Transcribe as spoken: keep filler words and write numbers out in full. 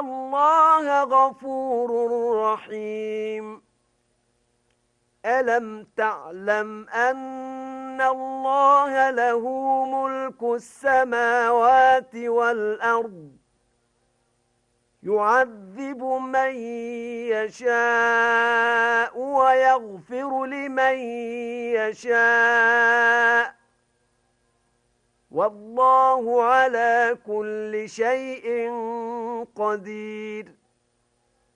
الله غفور رحيم ألم تعلم أن الله له ملك السماوات والأرض يعذب من يشاء ويغفر لمن يشاء والله على كل شيء قدير